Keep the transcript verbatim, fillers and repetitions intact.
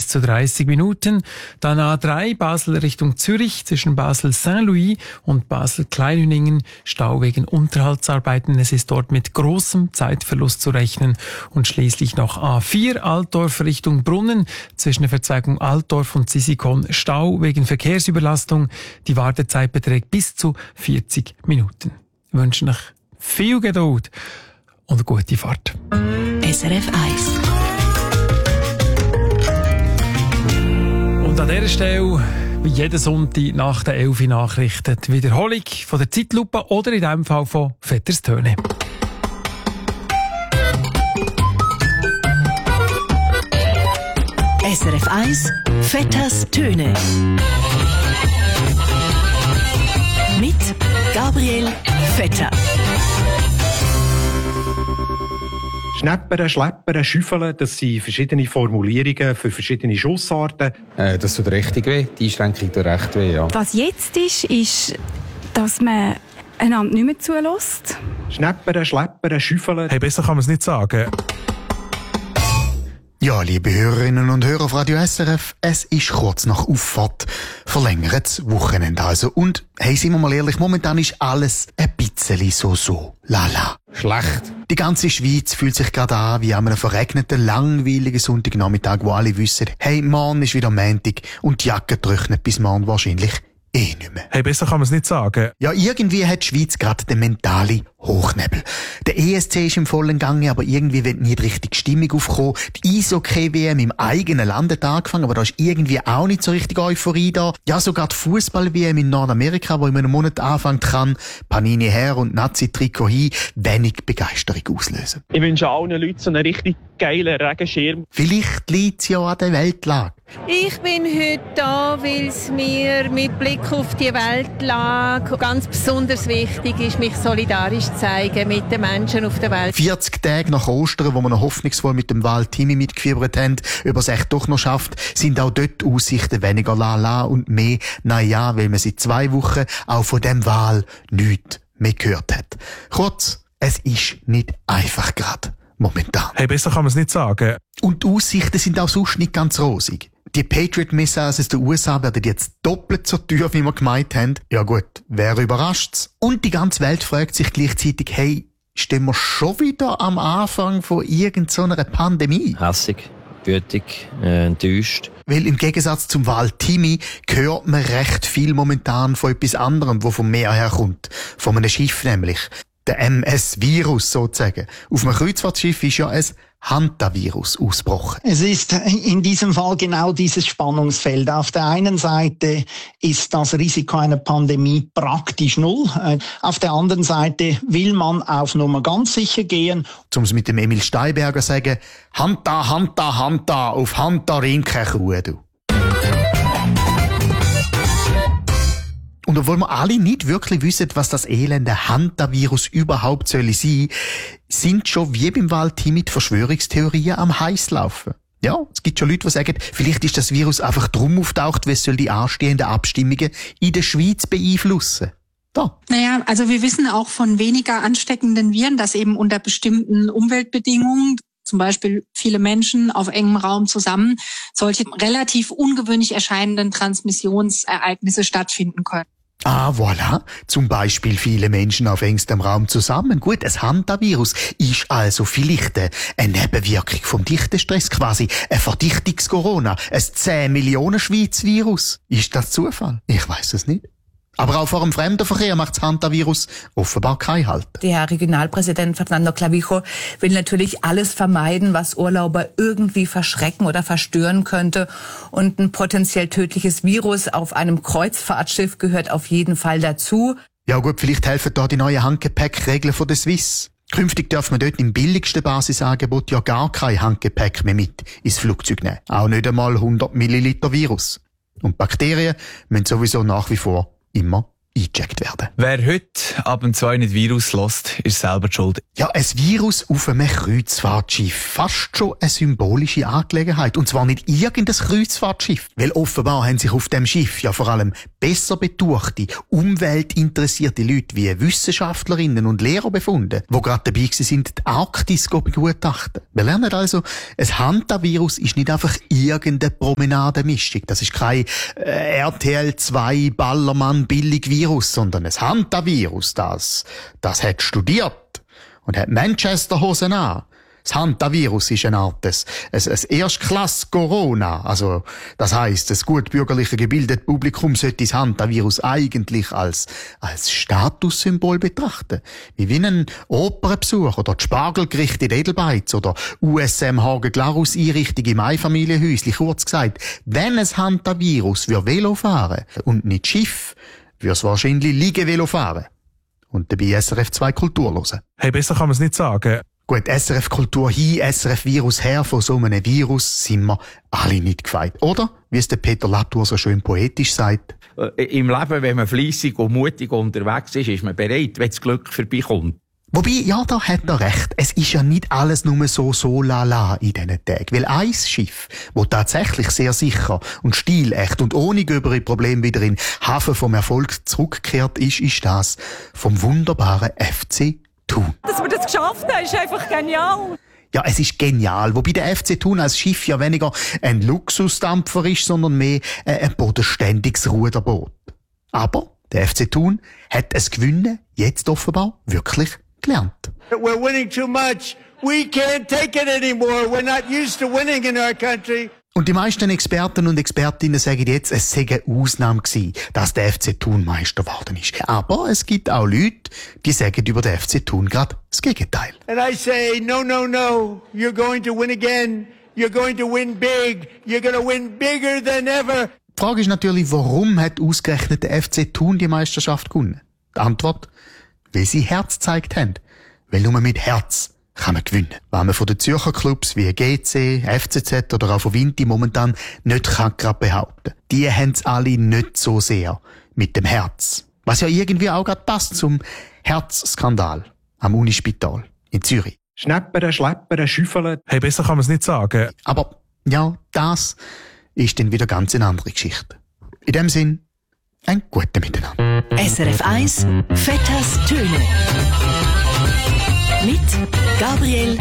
bis zu dreißig Minuten. Dann A drei Basel Richtung Zürich zwischen Basel-Saint-Louis und Basel-Kleinhüningen. Stau wegen Unterhaltsarbeiten. Es ist dort mit großem Zeitverlust zu rechnen. Und schließlich noch A vier Altdorf Richtung Brunnen zwischen der Verzweigung Altdorf und Sisikon. Stau wegen Verkehrsüberlastung. Die Wartezeit beträgt bis zu vierzig Minuten. Wir wünschen euch viel Geduld und eine gute Fahrt. S R F eins. Und an dieser Stelle, wie jeden Sonntag nach der elf Nachrichten, die Wiederholung von der Zeitlupe oder in diesem Fall von Vetters Töne. S R F eins, Vetters Töne. Mit Gabriel Vetter. Schneppern, Schleppern, Schüffeln, das sind verschiedene Formulierungen für verschiedene Schussarten. Äh, das tut richtig weh, die Einschränkung tut recht weh, ja. Was jetzt ist, ist, dass man einander nicht mehr zulässt. Schneppern, Schleppern, Schüffeln. Hey, besser kann man es nicht sagen. Ja, liebe Hörerinnen und Hörer auf Radio S R F, es ist kurz nach Auffahrt. Verlängertes Wochenende also. Und, hey, sind wir mal ehrlich, momentan ist alles ein bisschen so-so. Lala. Schlecht. Die ganze Schweiz fühlt sich gerade an wie an einem verregneten, langweiligen Sonntagnachmittag, wo alle wissen, hey, morgen ist wieder Montag und die Jacke trocknet bis morgen wahrscheinlich eh nicht mehr. Hey, besser kann man es nicht sagen. Ja, irgendwie hat die Schweiz gerade den mentalen Hochnebel. Der E S C ist im vollen Gange, aber irgendwie wird nie die richtige Stimmung aufkommen. Die Eishockey-W M im eigenen Land hat angefangen, aber da ist irgendwie auch nicht so richtig Euphorie da. Ja, sogar die Fußball-W M in Nordamerika, wo in einem Monat anfangen kann, Panini her und Nazi-Trikot hin, wenig Begeisterung auslösen. Ich wünsche allen Leuten so einen richtig geilen Regenschirm. Vielleicht liegt es ja an der Weltlage. Ich bin heute da, weil es mir mit Blick auf die Weltlage ganz besonders wichtig ist, mich solidarisch zu zeigen mit den Menschen auf der Welt. vierzig Tage nach Ostern, wo wir noch hoffnungsvoll mit dem Wahlteam mitgefiebert haben, ob er es echt doch noch schafft, sind auch dort die Aussichten weniger lala und mehr naja, weil man seit zwei Wochen auch von dem Wahl nichts mehr gehört hat. Kurz, es ist nicht einfach gerade momentan. Hey, besser kann man es nicht sagen. Und die Aussichten sind auch sonst nicht ganz rosig. Die Patriot-Missiles aus den U S A werden jetzt doppelt so teuer, wie wir gemeint haben. Ja gut, wer überrascht's? Und die ganze Welt fragt sich gleichzeitig, hey, stehen wir schon wieder am Anfang von irgendeiner Pandemie? Hässig, wütig, äh, enttäuscht. Weil im Gegensatz zum Wahltimi hört man recht viel momentan von etwas anderem, wo vom Meer herkommt. Von einem Schiff nämlich. Der M S-Virus sozusagen. Auf einem Kreuzfahrtschiff ist ja ein Hantavirus ausgebrochen. Es ist in diesem Fall genau dieses Spannungsfeld. Auf der einen Seite ist das Risiko einer Pandemie praktisch null. Auf der anderen Seite will man auf Nummer ganz sicher gehen. Um es mit dem Emil Steinberger zu sagen, Hanta, Hanta, Hanta, auf Hanta rinke Kuh, du. Und obwohl wir alle nicht wirklich wissen, was das elende Hantavirus überhaupt soll sein, sind schon wie beim Wahlteam mit Verschwörungstheorien am Heißlaufen. Ja, es gibt schon Leute, die sagen, vielleicht ist das Virus einfach drum auftaucht, weil es soll die anstehenden Abstimmungen in der Schweiz beeinflussen. Da. Naja, also wir wissen auch von weniger ansteckenden Viren, dass eben unter bestimmten Umweltbedingungen, zum Beispiel viele Menschen auf engem Raum zusammen, solche relativ ungewöhnlich erscheinenden Transmissionsereignisse stattfinden können. Ah, voilà. Zum Beispiel viele Menschen auf engstem Raum zusammen. Gut, ein Hantavirus ist also vielleicht eine Nebenwirkung vom Dichtestress, quasi ein Verdichtungs-Corona, ein zehn Millionen Schweiz-Virus. Ist das Zufall? Ich weiss es nicht. Aber auch vor dem Fremdenverkehr macht das Hantavirus offenbar keinen Halt. Der Regionalpräsident Fernando Clavijo will natürlich alles vermeiden, was Urlauber irgendwie verschrecken oder verstören könnte. Und ein potenziell tödliches Virus auf einem Kreuzfahrtschiff gehört auf jeden Fall dazu. Ja gut, vielleicht helfen da die neuen Handgepäckregeln von der Swiss. Künftig darf man dort im billigsten Basisangebot ja gar kein Handgepäck mehr mit ins Flugzeug nehmen. Auch nicht einmal hundert Milliliter Virus. Und Bakterien müssen sowieso nach wie vor immer eingecheckt werden. Wer heute ab und zu nicht Virus lässt, ist selber schuld. Ja, ein Virus auf einem Kreuzfahrtschiff. Fast schon eine symbolische Angelegenheit. Und zwar nicht irgendein Kreuzfahrtschiff. Weil offenbar haben sich auf dem Schiff ja vor allem besser betuchte, umweltinteressierte Leute wie Wissenschaftlerinnen und Lehrer befunden, die gerade dabei sind, die Arktis zu begutachten. Wir lernen also, ein Hantavirus ist nicht einfach irgendeine Promenademischung. Das ist kein äh, R T L zwei Ballermann billig Virus, sondern ein Hantavirus. Das, das hat studiert und hat Manchester-Hosen an. Das Hantavirus ist eine Art des, ein, ein Erstklass-Corona. Also, das heisst, das gut bürgerliche gebildete Publikum sollte das Hantavirus eigentlich als, als Statussymbol betrachten. Wie wie ein Opernbesuch oder die Spargelgerichte in Edelbeiz oder U S M Hagen-Glarus-Einrichtung im Einfamilienhäusli. Kurz gesagt, wenn ein Hantavirus wir Velo fahren und nicht Schiff, würde es wahrscheinlich Liege-Velo fahren. Und dabei S R F zwei Kultur hören. Hey, besser kann man es nicht sagen. Gut, S R F Kultur hin, S R F Virus her, von so einem Virus sind wir alle nicht gefeit. Oder? Wie es der Peter Latour so schön poetisch sagt. Im Leben, wenn man fleissig und mutig unterwegs ist, ist man bereit, wenn das Glück vorbeikommt. Wobei, ja, da hat er recht. Es ist ja nicht alles nur so so lala in diesen Tagen. Weil ein Schiff, wo tatsächlich sehr sicher und stilecht und ohne gröbere Probleme wieder in Hafen vom Erfolg zurückgekehrt ist, ist das vom wunderbaren F C Thun. Dass wir das geschafft haben, ist einfach genial. Ja, es ist genial. Wobei der F C Thun als Schiff ja weniger ein Luxusdampfer ist, sondern mehr ein bodenständiges Ruderboot. Aber der F C Thun hat es gewinnen, jetzt offenbar wirklich gelernt. We're winning too much. We can't take it anymore. We're not used to winning in our country. Und die meisten Experten und Expertinnen sagen jetzt, es sei eine Ausnahme gewesen, dass der F C Thun Meister geworden ist. Aber es gibt auch Leute, die sagen über den F C Thun gerade das Gegenteil. And I say, no, no, no. You're going to win again. You're going to win big. You're going to win bigger than ever. Die Frage ist natürlich, warum hat ausgerechnet der F C Thun die Meisterschaft gewonnen? Die Antwort, weil sie Herz gezeigt haben. Weil nur mit Herz kann man gewinnen. Wenn man von den Zürcher Clubs wie G C, F C Z oder auch von Vinti momentan nicht kann gerade behaupten. Die haben es alle nicht so sehr mit dem Herz. Was ja irgendwie auch gerade passt zum Herzskandal am Unispital in Zürich. Schneppern, schleppern, schüffeln. Hey, besser kann man es nicht sagen. Aber ja, das ist dann wieder ganz eine andere Geschichte. In dem Sinn, ein gutes Miteinander. S R F eins Vetters Töne mit Gabriel